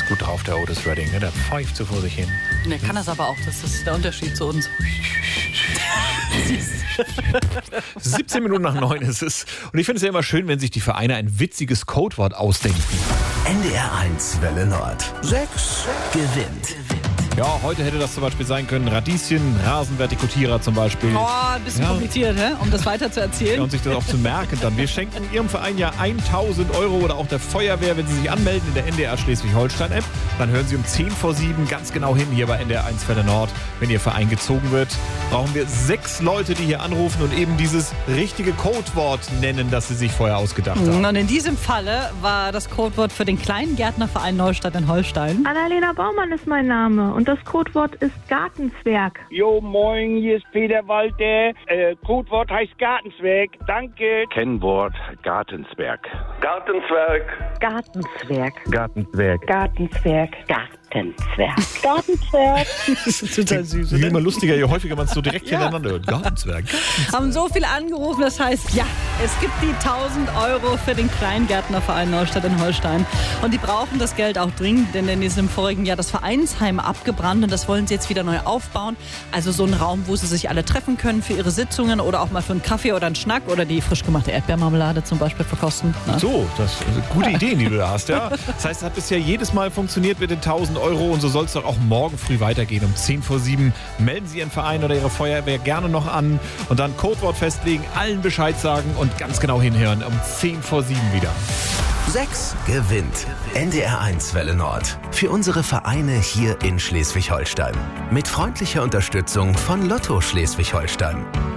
gut drauf, der Otis Redding. Ne? Der pfeift so vor sich hin. Der kann das aber auch. Das ist der Unterschied zu uns. 17 Minuten nach 9 ist es. Und ich finde es ja immer schön, wenn sich die Vereine ein witziges Codewort ausdenken. NDR 1 Welle Nord. 6 gewinnt. Ja, heute hätte das zum Beispiel sein können Radieschen, Rasenvertikutierer zum Beispiel. Oh, ein bisschen kompliziert, um das weiter zu erzählen. Ja, und sich das auch zu merken dann. Wir schenken Ihrem Verein ja 1.000 Euro oder auch der Feuerwehr, wenn Sie sich anmelden in der NDR Schleswig-Holstein-App. Dann hören Sie um 10 vor 7 ganz genau hin hier bei NDR 1 Welle Nord. Wenn Ihr Verein gezogen wird, brauchen wir 6 Leute, die hier anrufen und eben dieses richtige Codewort nennen, das Sie sich vorher ausgedacht haben. Und in diesem Falle war das Codewort für den Kleingärtnerverein Neustadt in Holstein. Annalena Baumann ist mein Name und das Codewort ist Gartenzwerg. Jo, moin, hier ist Peter Walter. Codewort heißt Gartenzwerg. Danke. Kennwort Gartenzwerg. Gartenzwerg. Gartenzwerg. Gartenzwerg. Gartenzwerg. Gartenzwerg. Gartenzwerg. Das ist total süß, Wie oder? immer lustiger, je häufiger man es so direkt hintereinander hört. Gartenzwerg. Haben so viel angerufen, das heißt, ja, es gibt die 1.000 Euro für den Kleingärtnerverein Neustadt in Holstein. Und die brauchen das Geld auch dringend, denn ist im vorigen Jahr das Vereinsheim abgebrannt und das wollen sie jetzt wieder neu aufbauen. Also so ein Raum, wo sie sich alle treffen können für ihre Sitzungen oder auch mal für einen Kaffee oder einen Schnack oder die frisch gemachte Erdbeermarmelade zum Beispiel verkosten. Ne? So, das sind gute Ideen, die du da hast, ja. Das heißt, es hat bisher jedes Mal funktioniert mit den 1.000 Euro und so soll es doch auch morgen früh weitergehen. Um 10 vor 7 melden Sie Ihren Verein oder Ihre Feuerwehr gerne noch an und dann Codewort festlegen, allen Bescheid sagen und ganz genau hinhören. Um 10 vor 7 wieder. 6 gewinnt. NDR 1 Welle Nord. Für unsere Vereine hier in Schleswig-Holstein. Mit freundlicher Unterstützung von Lotto Schleswig-Holstein.